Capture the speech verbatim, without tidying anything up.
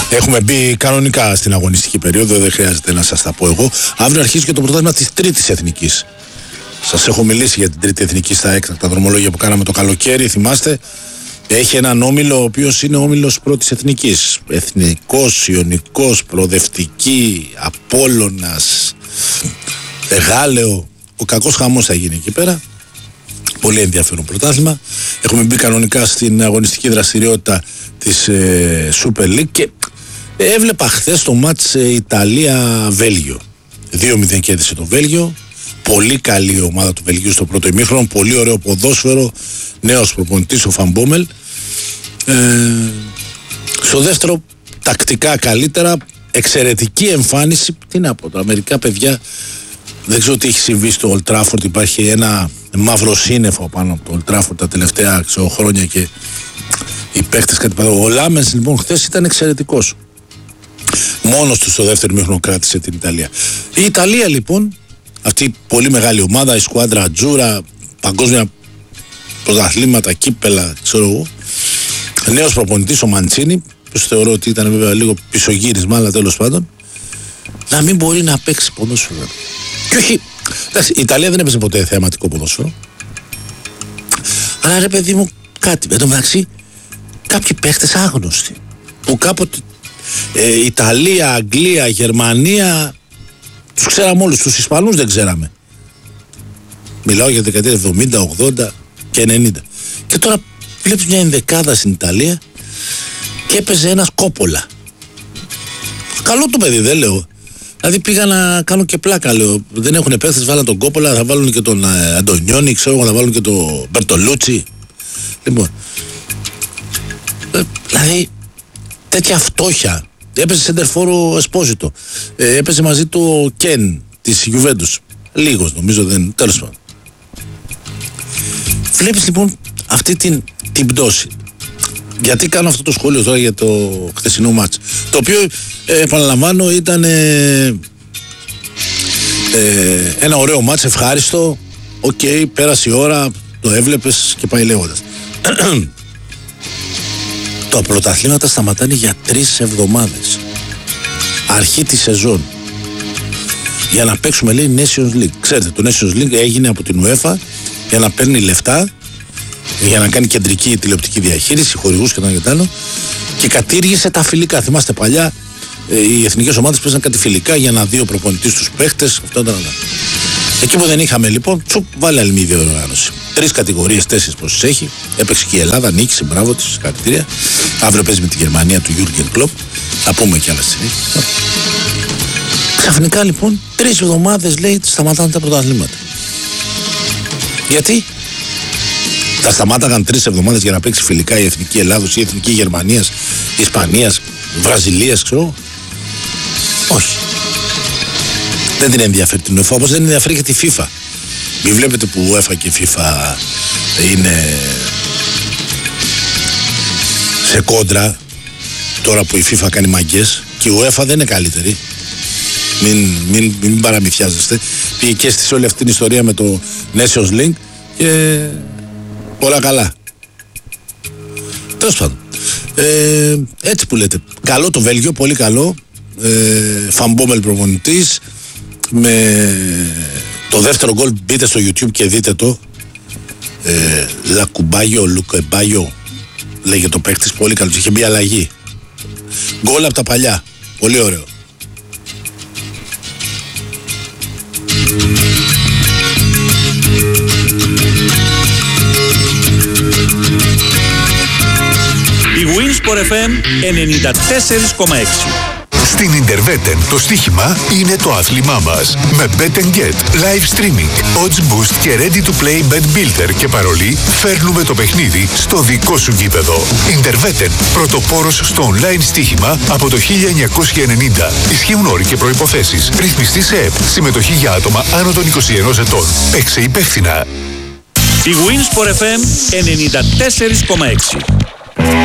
Έχουμε μπει κανονικά στην αγωνιστική περίοδο, δεν χρειάζεται να σας τα πω εγώ. Αύριο αρχίζει και το πρωτάθλημα της τρίτης εθνικής. Σας έχω μιλήσει για την τρίτη εθνική στα έκτακτα δρομολόγια που κάναμε το καλοκαίρι, θυμάστε. Έχει έναν όμιλο ο οποίος είναι όμιλος πρώτης εθνικής. Εθνικός, Ιωνικός, Προοδευτική, Απόλλωνας, Γάλεο. Ο κακός χαμός θα γίνει εκεί πέρα. Πολύ ενδιαφέρον πρωτάθλημα. Έχουμε μπει κανονικά στην αγωνιστική δραστηριότητα της ε, Super League και έβλεπα χθες το μάτς ε, Ιταλία-Βέλγιο. δύο μηδέν κέρδισε το Βέλγιο. Πολύ καλή ομάδα του Βελγίου στο πρώτο ημίχρονο. Πολύ ωραίο ποδόσφαιρο. Νέος προπονητής ο Φαμπόμελ. Ε, στο δεύτερο τακτικά καλύτερα. Εξαιρετική εμφάνιση. Τι να πω τώρα, μερικά παιδιά δεν ξέρω τι έχει συμβεί στο Old Trafford. Υπάρχει ένα μαύρο σύννεφο πάνω από το Old Trafford τα τελευταία ξέρω, χρόνια και οι παίκτες κάτι παράδειγμα. Ο Λάμενς λοιπόν χθες ήταν εξαιρετικός. Μόνος του στο δεύτερο ημίχρονο κράτησε την Ιταλία. Η Ιταλία λοιπόν, αυτή η πολύ μεγάλη ομάδα, η σκουάντρα Ατζούρα, παγκόσμια πρωταθλήματα, κύπελα, ξέρω εγώ. Νέος προπονητής ο Μαντσίνι, που θεωρώ ότι ήταν βέβαια λίγο πισωγύρισμα, αλλά τέλος πάντων, να μην μπορεί να παίξει ποδόσφαιρο. Και όχι, εντάξει, η Ιταλία δεν έπαιζε ποτέ θεαματικό ποδόσφαιρο. Αλλά ρε παιδί μου, κάτι. Εν τω μεταξύ, κάποιοι παίχτες άγνωστοι. Που κάποτε ε, Ιταλία, Αγγλία, Γερμανία, τους ξέραμε όλους, τους Ισπανούς δεν ξέραμε. Μιλάω για δεκαετία εβδομήντα, ογδόντα και ενενήντα. Και τώρα βλέπεις μια ενδεκάδα στην Ιταλία και έπαιζε ένας Κόπολα. Καλό το παιδί, δεν λέω. Δηλαδή πήγα να κάνω και πλάκα, λέω. Δεν έχουν παίχτες, βάλαν τον Κόπολα, θα βάλουν και τον ε, Αντωνιόνι, ξέρω, θα βάλουν και τον Μπερτολούτσι. Λοιπόν. Ε, δηλαδή, τέτοια φτώχεια. Έπαιζε σεντερφόρο Εσπόζιτο. Ε, έπαιζε μαζί του ο Κεν της Γιουβέντους. Λίγος νομίζω, δεν. Τέλος πάντων. Βλέπεις λοιπόν αυτή την, την πτώση. Γιατί κάνω αυτό το σχόλιο τώρα για το χθεσινό μάτς, το οποίο ε, επαναλαμβάνω ήταν ε, ε, ένα ωραίο μάτς, ευχάριστο. Οκ, okay, πέρασε η ώρα, το έβλεπες και πάει λέγοντας. Τα πρωταθλήματα σταματάνε για τρεις εβδομάδες. Αρχή τη σεζόν. Για να παίξουμε, λέει, Nations League. Ξέρετε, το Nations League έγινε από την UEFA για να παίρνει λεφτά, για να κάνει κεντρική τηλεοπτική διαχείριση, χορηγούς και τα άλλο, και κατήργησε τα φιλικά. Θυμάστε παλιά, ε, οι εθνικές ομάδες παίζαν κάτι φιλικά για να δει ο προπονητής τους παίχτες. Αυτό ήταν όλα. Εκεί που δεν είχαμε λοιπόν, τσουπ, βάλε άλλη μια διοργάνωση. Τρεις κατηγορίες, τέσσερις πόσες έχει. Έπαιξε και η Ελλάδα, νίκησε, μπράβο της, συγχαρητήρια. Αύριο παίζει με τη Γερμανία του Γιούργεν Κλοπ. Θα πούμε κι άλλα στιγμή. Ξαφνικά λοιπόν, τρεις εβδομάδες λέει σταματάνε τα πρωταθλήματα. Γιατί? Τα σταμάταγαν τρεις εβδομάδες για να παίξει φιλικά η εθνική Ελλάδος, η εθνική Γερμανίας, Ισπανίας, Βραζιλίας, ξέρω. Όχι. Δεν την ενδιαφέρει την UEFA, όπως δεν ενδιαφέρει και τη FIFA. Μην βλέπετε που η UEFA και η FIFA είναι σε κόντρα τώρα που η FIFA κάνει μαγκές, και η UEFA δεν είναι καλύτερη. Μην, μην, μην παραμυθιάζεστε. Πήγε και στη όλη αυτή την ιστορία με το Nations League και όλα καλά. Τέλος πάντων. Ε, έτσι που λέτε. Καλό το Βέλγιο, πολύ καλό. Ε, Φαμπόμελ προπονητής. Με το δεύτερο γκολ, μπείτε στο YouTube και δείτε το. ε, Λακουμπάγιο, Λουκεμπάγιο λέγεται το παίκτης, πολύ καλός. Είχε μπει αλλαγή. Γκολ από τα παλιά, πολύ ωραίο. Η Winsport εφ εμ ενενήντα τέσσερα κόμμα έξι. Στην Interveten το στοίχημα είναι το άθλημά μας. Με Bet and Get, live streaming, odds boost και ready to play bet builder και παρολί, φέρνουμε το παιχνίδι στο δικό σου γήπεδο. Interveten, πρωτοπόρος στο online στοίχημα από το χίλια εννιακόσια ενενήντα. Ισχύουν όροι και προϋποθέσεις. Ρυθμιστή σε ΕΠ. Συμμετοχή για άτομα άνω των είκοσι ενός ετών. Παίξε υπεύθυνα. Η Winsport εφ εμ ενενήντα τέσσερα κόμμα έξι.